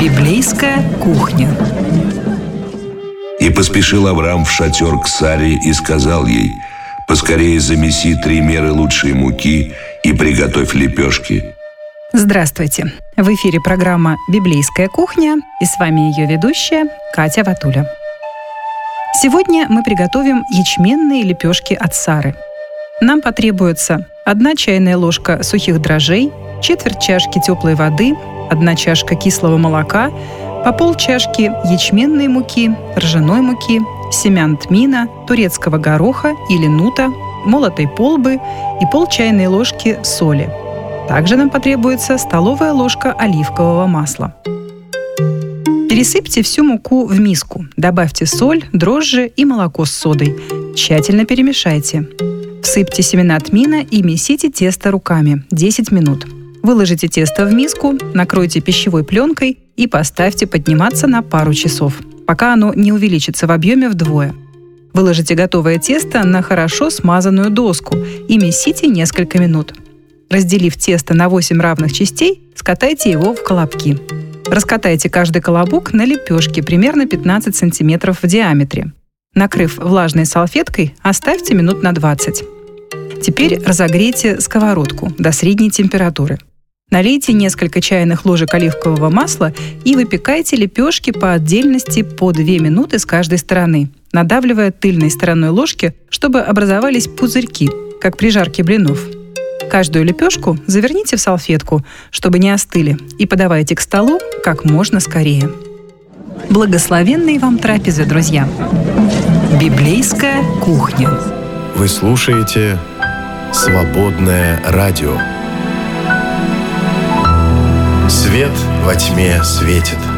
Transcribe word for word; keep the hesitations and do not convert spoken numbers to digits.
Библейская кухня. И поспешил Авраам в шатер к Саре и сказал ей: «Поскорее замеси три меры лучшей муки и приготовь лепешки». Здравствуйте! В эфире программа «Библейская кухня» и с вами ее ведущая Катя Ватуля. Сегодня мы приготовим ячменные лепешки от Сары. Нам потребуется одна чайная ложка сухих дрожжей, четверть чашки теплой воды, одна чашка кислого молока, по полчашки ячменной муки, ржаной муки, семян тмина, турецкого гороха или нута, молотой полбы и пол чайной ложки соли. Также нам потребуется столовая ложка оливкового масла. Пересыпьте всю муку в миску, добавьте соль, дрожжи и молоко с содой. Тщательно перемешайте. Всыпьте семена тмина и месите тесто руками десять минут. Выложите тесто в миску, накройте пищевой пленкой и поставьте подниматься на пару часов, пока оно не увеличится в объеме вдвое. Выложите готовое тесто на хорошо смазанную доску и месите несколько минут. Разделив тесто на восемь равных частей, скатайте его в колобки. Раскатайте каждый колобок на лепешки примерно пятнадцать сантиметров в диаметре. Накрыв влажной салфеткой, оставьте минут на двадцать. Теперь разогрейте сковородку до средней температуры. Налейте несколько чайных ложек оливкового масла и выпекайте лепешки по отдельности по две минуты с каждой стороны, надавливая тыльной стороной ложки, чтобы образовались пузырьки, как при жарке блинов. Каждую лепешку заверните в салфетку, чтобы не остыли, и подавайте к столу как можно скорее. Благословенной вам трапезы, друзья! Библейская кухня. Вы слушаете «Свободное радио». Свет во тьме светит.